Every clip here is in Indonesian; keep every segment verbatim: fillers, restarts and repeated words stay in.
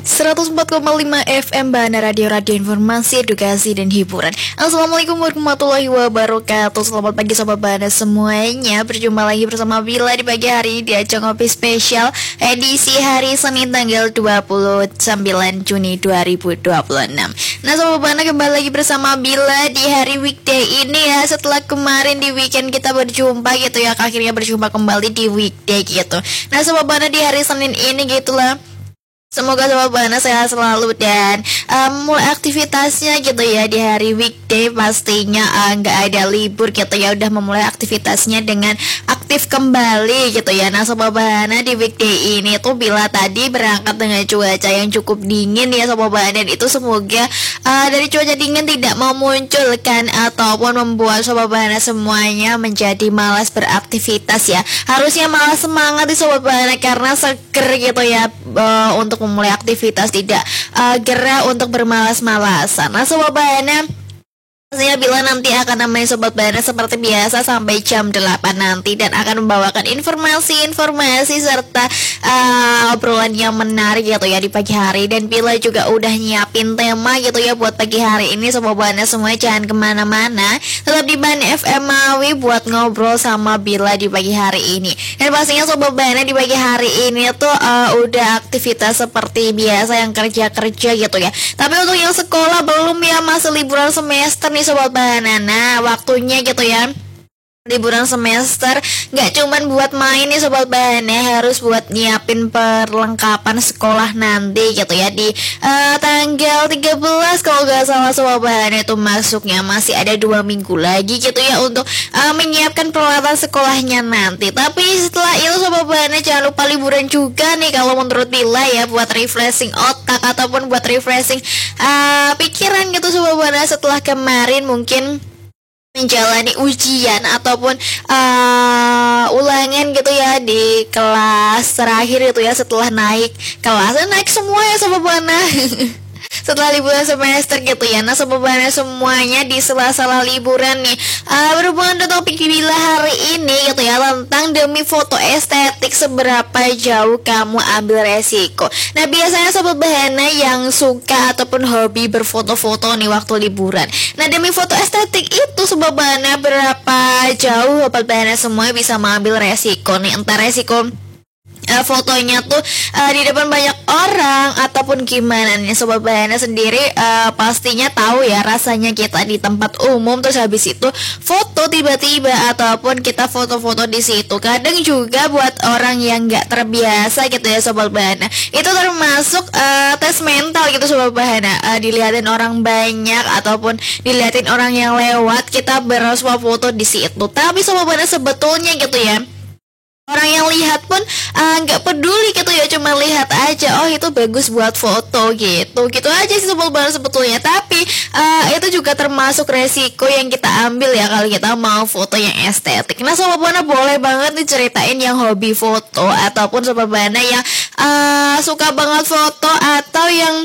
seratus empat koma lima F M Bahana Radio, Radio Informasi, Edukasi, dan Hiburan. Assalamualaikum warahmatullahi wabarakatuh. Selamat pagi Sobat Bahana semuanya. Berjumpa lagi bersama Bila di pagi hari di Ajang Ngopi Spesial edisi hari Senin tanggal dua puluh sembilan Juni dua ribu dua puluh enam. Nah Sobat Bahana, kembali lagi bersama Bila di hari weekday ini ya. Setelah kemarin di weekend kita berjumpa gitu ya, akhirnya berjumpa kembali di weekday gitu. Nah Sobat Bahana, di hari Senin ini gitulah, semoga Sobat Bahana sehat selalu dan um, mulai aktivitasnya gitu ya di hari weekday. Pastinya nggak uh, ada libur gitu ya, udah memulai aktivitasnya dengan aktif kembali gitu ya. Nah Sobat Bahana, di weekday ini tuh Bila tadi berangkat dengan cuaca yang cukup dingin ya Sobat Bahana, dan itu semoga uh, dari cuaca dingin tidak memunculkan ataupun membuat Sobat Bahana semuanya menjadi malas beraktivitas ya. Harusnya malah semangat di Sobat Bahana karena seger gitu ya uh, untuk memulai aktivitas, tidak uh, gerah untuk bermalas-malasan. Nah Sobat Bahana, saya Bila nanti akan nemenin Sobat Bahana seperti biasa sampai jam delapan nanti, dan akan membawakan informasi-informasi serta uh, obrolan yang menarik gitu ya di pagi hari. Dan Bila juga udah nyiapin tema gitu ya buat pagi hari ini. Sobat Bahana semua jangan kemana-mana, tetap di Bahana F M Mawi buat ngobrol sama Bila di pagi hari ini. Dan pastinya Sobat Bahana di pagi hari ini tuh uh, udah aktivitas seperti biasa yang kerja-kerja gitu ya. Tapi untuk yang sekolah belum ya, masih liburan semester nih Sobat Bahana. Nah waktunya gitu ya, liburan semester gak cuman buat main nih Sobat Bahana, harus buat nyiapin perlengkapan sekolah nanti gitu ya. Di uh, tanggal tiga belas kalau gak salah Sobat Bahana itu masuknya, masih ada dua minggu lagi gitu ya untuk uh, menyiapkan peralatan sekolahnya nanti. Tapi setelah itu Sobat Bahana jangan lupa liburan juga nih kalau menurut Bila ya, buat refreshing otak ataupun buat refreshing uh, pikiran gitu Sobat Bahana, setelah kemarin mungkin menjalani ujian ataupun uh, ulangan gitu ya di kelas terakhir gitu ya, setelah naik kelas, naik semua ya Sobat Bahana setelah liburan semester gitu ya. Nah Sobat Bahana semuanya di sela-sela liburan nih uh, berhubungan dengan topik Bila hari ini gitu ya, tentang demi foto estetik seberapa jauh kamu ambil resiko. Nah biasanya Sobat Bahana yang suka ataupun hobi berfoto-foto nih waktu liburan, nah demi foto estetik itu Sobat Bahana berapa jauh Sobat Bahana semua bisa mengambil resiko nih, entah resiko Uh, fotonya tuh uh, di depan banyak orang ataupun gimana nih. Sobat Bahana sendiri uh, pastinya tahu ya rasanya kita di tempat umum terus habis itu foto tiba-tiba ataupun kita foto-foto di situ. Kadang juga buat orang yang nggak terbiasa gitu ya Sobat Bahana, itu termasuk uh, tes mental gitu Sobat Bahana. Uh, dilihatin orang banyak ataupun dilihatin orang yang lewat, kita bersuap foto di situ. Tapi Sobat Bahana sebetulnya gitu ya, orang yang lihat pun nggak uh, peduli gitu ya, cuma lihat aja, oh itu bagus buat foto gitu, gitu aja sih Sobat Bahana sebetulnya. Tapi uh, itu juga termasuk resiko yang kita ambil ya kalau kita mau foto yang estetik. Nah Sobat Bahana boleh banget nih ceritain yang hobi foto ataupun Sobat Bahana yang uh, suka banget foto atau yang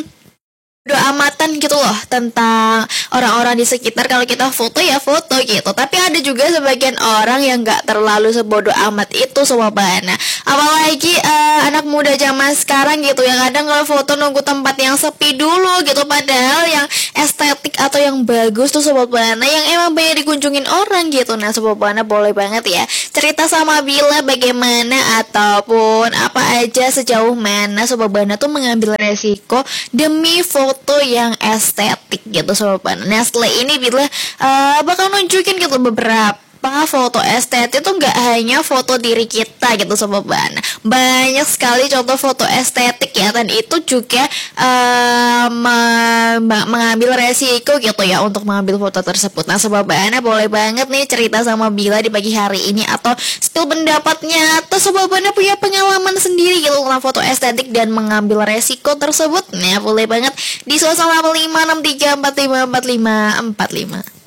doa amatan gitu loh tentang orang-orang di sekitar. Kalau kita foto ya foto gitu. Tapi ada juga sebagian orang yang gak terlalu sebodoh amat itu Sobat Bahana. Apalagi uh, anak muda zaman sekarang gitu ya, kadang kalau foto nunggu tempat yang sepi dulu gitu, padahal yang estetik atau yang bagus tuh Sobat Bahana yang emang banyak dikunjungin orang gitu. Nah Sobat Bahana boleh banget ya cerita sama Bila bagaimana ataupun apa aja, sejauh mana Sobat Bahana tuh mengambil resiko demi foto foto yang estetik gitu Sobat Bahana. Nah setelah ini Bila uh, bakal nunjukin gitu beberapa foto estetik itu nggak hanya foto diri kita gitu Sobat Bahana, banyak sekali contoh foto estetik ya, dan itu juga uh, me- mengambil resiko gitu ya untuk mengambil foto tersebut. Nah Sobat Bahana boleh banget nih cerita sama Bila di pagi hari ini atau spill pendapatnya, atau Sobat Bahana punya pengalaman sendiri gitu tentang foto estetik dan mengambil resiko tersebut. Nah boleh banget di satu lima enam tiga empat lima empat lima empat lima.